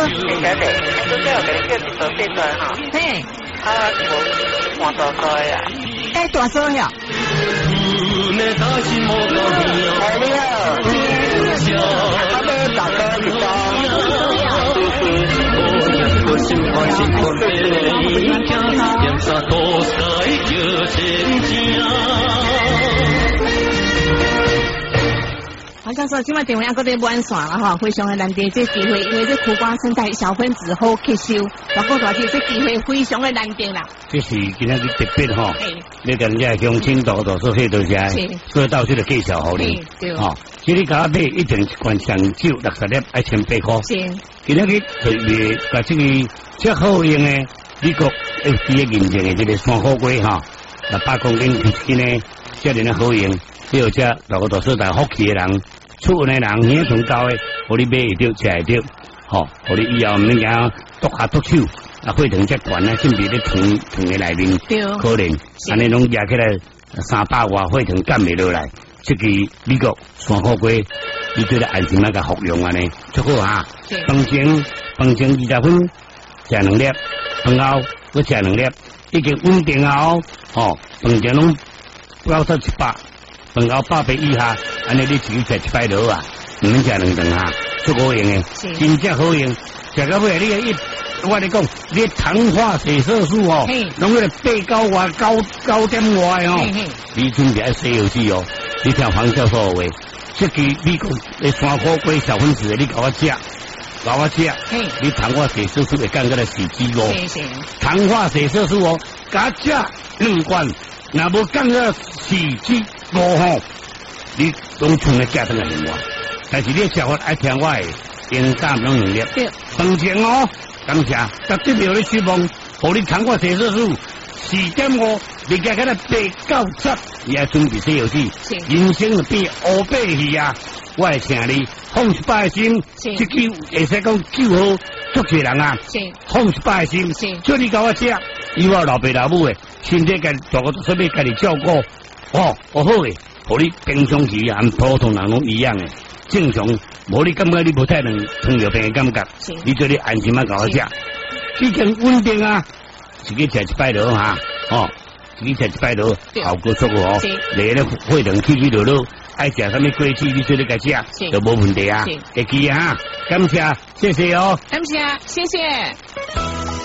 小姐，昨天我给你叫一包变出来哈。 嘿， 我换大块啊。 哎，大嫂呀。 哎，你好。他们大哥一好像说今晚电话还在满线了哈，非常的难得这机会，因为这苦瓜生态小分子好吸收，大哥大姐这机会非常的难得啦。 这是今天的特别哈，你跟人家乡亲多多说谢多谢，所以到处的介绍好你，哦，这里家买一瓶一罐香酒60粒1800块，今天去特别把这个最好用的美国 FDA 认证的这个山火龟哈，8公斤1斤呢，这样的好用。只有这大家都说在福气的人，出运的人，耳从高的，互你买会到，吃会到，吼，互你以后唔能够剁下剁手，啊，血糖这悬啊，甚至咧糖的内面，可能安尼拢压起来300外，血糖降袂落来。这个美国山火龟，你对得安心那个服用安尼，最好哈。饭前20分食2粒，饭后我食2粒，已经稳定啊哦，吼，饭前拢90到100。饭后8倍以下，安尼你自己食700多啊，唔免食2顿哈，足好用的，真正好用。食到尾你我跟你讲，你糖化血色素哦，拢个8外9点外哦，你真正爱洗油脂哦。你听黄教授话，这个美国的山火龟小分子，你搞我食，你糖化血色素会降到来4脂哦，糖化血色素哦，加食2罐，若无降到4脂5吼，你拢剩个价等个另外，但是你食法爱听我的，应该拢2粒，饭前哦，感谢，绝对没有你失望，互你糖化血色素4.5，你加起来8、9、10，你要准备洗油脂，人生就变乌白去啊！我会请你放一百心，这句会使讲救好足多人啊！放一百心，叫你甲我食，以后老爸老母的身体家大个说要家己照顾，哦，好诶，互你平常时和普通人拢一样诶，正常，无你感觉你无太能糖尿病的感觉，你做你安心啊甲我食，已经稳定啊！自己食100多哈，哦，自己食100多，效果足好哦。你咧血糖起落落，爱食什么过去，你做你家食，就无问题啊。会记啊，感谢，谢谢哦。 感谢，谢谢。